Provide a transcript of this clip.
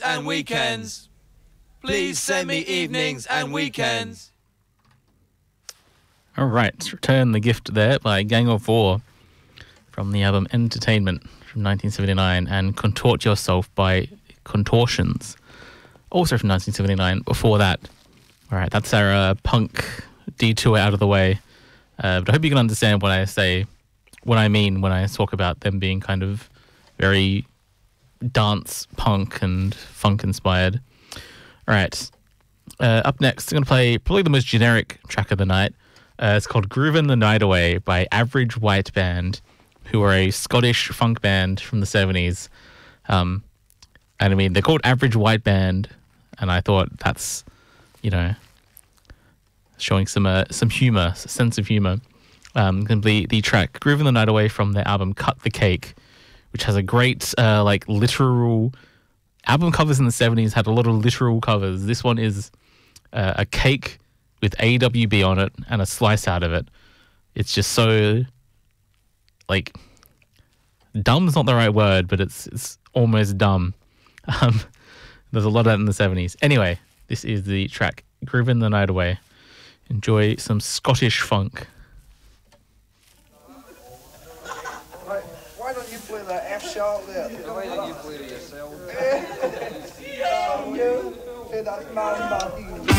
and weekends. Please send me evenings and weekends. All right, Return the Gift there by Gang of Four from the album Entertainment from 1979, and Contort Yourself by Contortions, also from 1979. Before that, all right, that's our punk detour out of the way. But I hope you can understand what I mean when I talk about them being kind of very dance, punk, and funk inspired. All right, up next, I'm going to play probably the most generic track of the night. It's called Groovin' the Night Away by Average White Band, who are a Scottish funk band from the 70s. And I mean, they're called Average White Band, and I thought that's, showing some humour, a sense of humour. The track Groovin' the Night Away from their album Cut the Cake, which has a great, literal... Album covers in the 70s had a lot of literal covers. This one is a cake with AWB on it and a slice out of it. It's just so, dumb's not the right word, but it's almost dumb. There's a lot of that in the 70s. Anyway, this is the track Groovin' the Night Away. Enjoy some Scottish funk. Why don't you play that F sharp there? Why don't you play it yourself? Yeah, that's man.